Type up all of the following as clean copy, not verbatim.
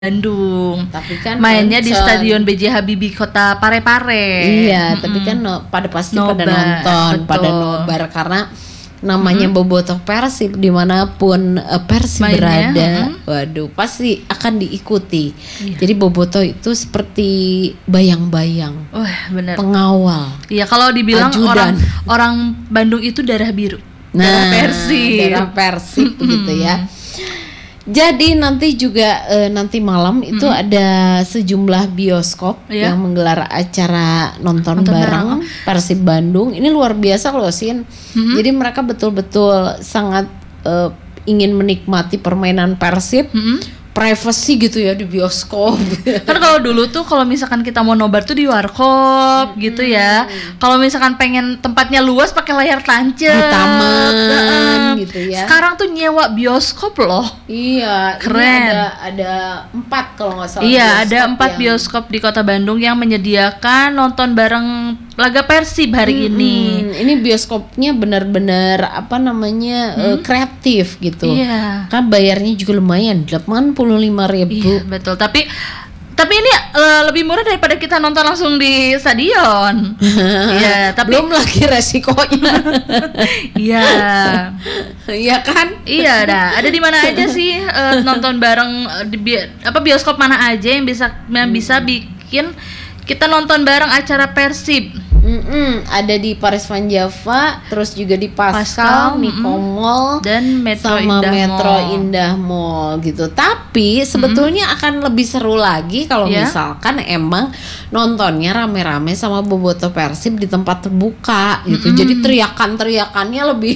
Bandung. Tapi kan Mainnya di nonton. Stadion B.J. Habibie Kota Parepare. Iya, tapi kan pada pasti pada Nobar, nonton, betul. pada nobar karena namanya bobotoh Persib dimanapun Persib Mainnya, berada, waduh pasti akan diikuti. Iya. Jadi bobotoh itu seperti bayang-bayang, Wah, bener. pengawal. Iya, kalau dibilang Ajudan. orang Bandung itu darah biru. Darah Persib. Darah Persib begitu ya. Jadi nanti juga nanti malam itu ada sejumlah bioskop Iya. yang menggelar acara nonton Nonton bareng Persib Bandung. Ini luar biasa loh Sin. Jadi mereka betul-betul sangat ingin menikmati permainan Persib. Privacy gitu ya di bioskop. Kan kalau dulu tuh kalau misalkan kita mau nobar tuh di warkop gitu ya. Kalau misalkan pengen tempatnya luas pakai layar tancap. Di taman gitu ya. Sekarang tuh nyewa bioskop loh. Iya, Keren. ini ada 4 kalau nggak salah. Iya, ada 4 yang- bioskop di Kota Bandung yang menyediakan nonton bareng laga Persib hari ini. Ini bioskopnya benar-benar apa namanya kreatif gitu. Iya. Kan bayarnya juga lumayan 85.000. Iya, betul. Tapi ini lebih murah daripada kita nonton langsung di stadion. Iya, tapi Belum lagi resikonya. iya. Iya kan? Iya, ada di mana aja sih nonton bareng di bioskop mana aja yang bisa bikin kita nonton bareng acara Persib. Ada di Paris Van Java, terus juga di Pascal, Pascal, Nico Mall, dan Metro sama Indah Metro Mall. Indah Mall gitu. Tapi sebetulnya akan lebih seru lagi kalau Ya. misalkan emang nontonnya rame-rame sama bobotoh Persib di tempat terbuka gitu. Jadi teriakan-teriakannya lebih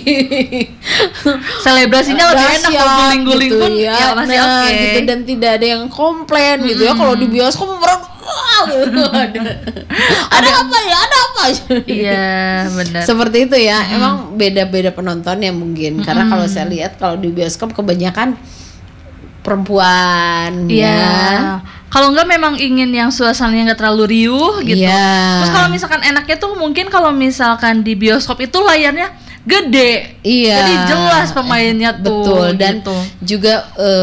Selebrasinya lebih enak dahsyat kalau guling-guling gitu pun ya. ya masih Nah, oke. gitu, dan tidak ada yang komplain gitu ya. Kalau di bioskop ada apa ya? Ada apa? Iya, benar. Seperti itu ya. Emang beda-beda penontonnya mungkin. Karena kalau saya lihat kalau di bioskop kebanyakan perempuan Iya. ya. Kalau enggak memang ingin yang suasananya enggak terlalu riuh gitu. Iya. Terus kalau misalkan enaknya tuh mungkin kalau misalkan di bioskop itu layarnya gede. Iya. Jadi jelas pemainnya tuh. Betul, dan gitu. juga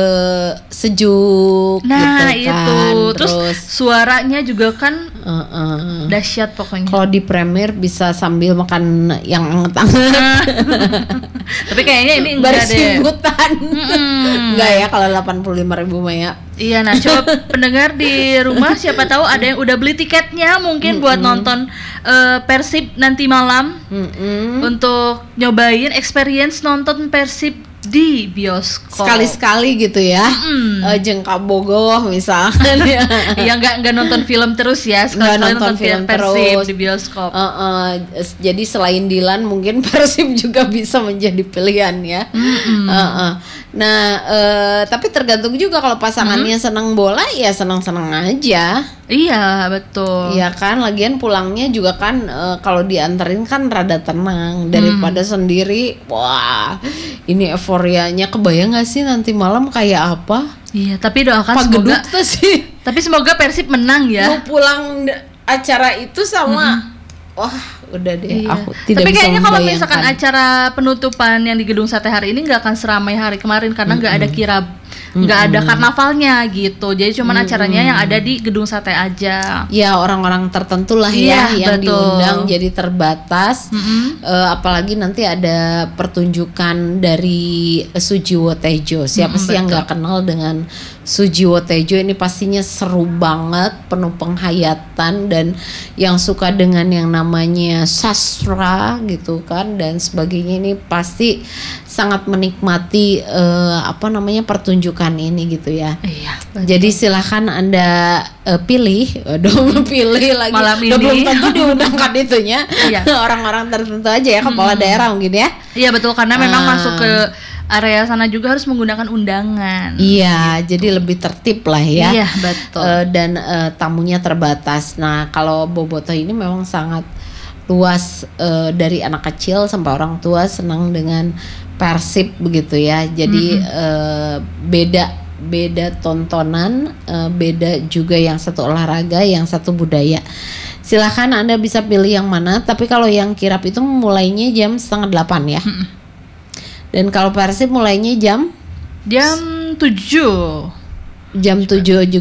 sejuk Nah, gitu itu. kan. Terus suaranya juga kan dahsyat pokoknya. kalau di Premier bisa sambil makan yang anget-anget. Tapi kayaknya ini enggak deh. Bersimputan. Enggak ya kalau 85.000 mah ya. Iya, nah coba pendengar di rumah siapa tahu ada yang udah beli tiketnya mungkin buat nonton Persib nanti malam untuk nyobain experience nonton Persib di bioskop. Sekali-sekali gitu ya. Jengkak bogoh misalkan ya. Iya, nggak nonton film terus ya, sekali Nggak nonton film Persib terus di bioskop. Jadi selain Dilan mungkin Persib juga bisa menjadi pilihan ya. Nah, tapi tergantung juga kalau pasangannya senang bola ya senang-senang aja. Iya, betul. Iya kan, lagian pulangnya juga kan kalau dianterin kan rada tenang daripada sendiri. Wah, ini euforianya kebayang gak sih nanti malam kayak apa? Iya, tapi doakan Pak semoga. Gedut tuh sih. Tapi semoga Persib menang ya. Mau pulang acara itu sama wah udah deh, Iya. aku tidak Tapi bisa kayaknya kalau membayangkan. misalkan acara penutupan yang di Gedung Sate hari ini nggak akan seramai hari kemarin karena nggak ada kirab, nggak ada karnavalnya gitu. Jadi cuman acaranya yang ada di Gedung Sate aja. Ya orang-orang tertentu lah Iya, ya yang betul. diundang, jadi terbatas. Apalagi nanti ada pertunjukan dari Sujiwo Tejo. Siapa sih yang nggak kenal dengan Sujiwo Tejo? Ini pastinya seru banget, penuh penghayatan, dan yang suka dengan yang namanya sastra gitu kan dan sebagainya ini pasti sangat menikmati pertunjukan ini gitu ya. Iya. Jadi silahkan Anda pilih, pilih lagi. Malam Udah ini. belum tentu diundangkan itunya. Iya. Orang-orang tertentu aja ya, kepala daerah mungkin ya. Iya betul, karena memang masuk ke area sana juga harus menggunakan undangan. Iya, jadi lebih tertib lah ya. Iya, betul. Dan tamunya terbatas. Nah, kalau bobotoh ini memang sangat luas, dari anak kecil sampai orang tua senang dengan Persib begitu ya. Jadi beda tontonan, beda juga, yang satu olahraga, yang satu budaya. Silahkan Anda bisa pilih yang mana. Tapi kalau yang kirap itu mulainya jam 7:30 ya. Dan kalau Persib mulainya jam 7. Jam 7